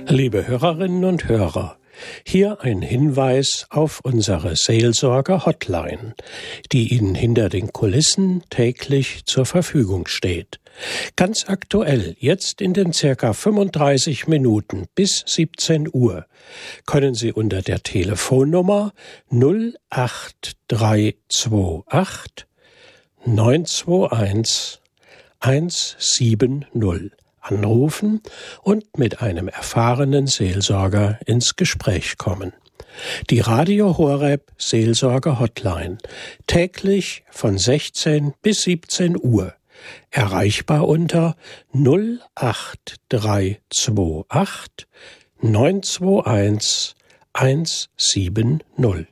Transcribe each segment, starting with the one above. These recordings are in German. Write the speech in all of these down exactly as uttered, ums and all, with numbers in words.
Liebe Hörerinnen und Hörer, hier ein Hinweis auf unsere Seelsorger-Hotline, die Ihnen hinter den Kulissen täglich zur Verfügung steht. Ganz aktuell, jetzt in den circa fünfunddreißig Minuten bis siebzehn Uhr, können Sie unter der Telefonnummer null acht drei zwei acht neun zwei eins eins sieben null anrufen und mit einem erfahrenen Seelsorger ins Gespräch kommen. Die Radio Horeb Seelsorger Hotline, täglich von sechzehn bis siebzehn Uhr, erreichbar unter null acht drei zwei acht neun zwei eins eins sieben null.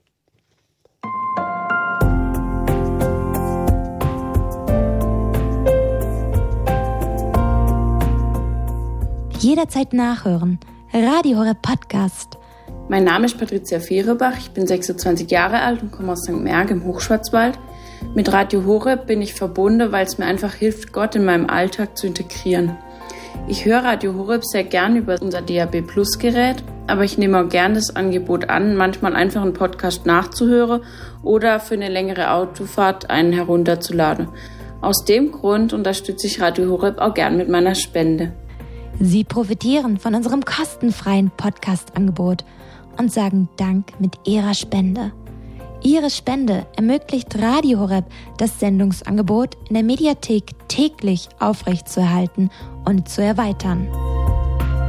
Jederzeit nachhören. Radio Horeb Podcast. Mein Name ist Patricia Fehrebach, ich bin sechsundzwanzig Jahre alt und komme aus Sankt Märg im Hochschwarzwald. Mit Radio Horeb bin ich verbunden, weil es mir einfach hilft, Gott in meinem Alltag zu integrieren. Ich höre Radio Horeb sehr gern über unser D A B Plus Gerät, aber ich nehme auch gern das Angebot an, manchmal einfach einen Podcast nachzuhören oder für eine längere Autofahrt einen herunterzuladen. Aus dem Grund unterstütze ich Radio Horeb auch gern mit meiner Spende. Sie profitieren von unserem kostenfreien Podcast-Angebot und sagen Dank mit Ihrer Spende. Ihre Spende ermöglicht Radio Horeb, das Sendungsangebot in der Mediathek täglich aufrechtzuerhalten und zu erweitern.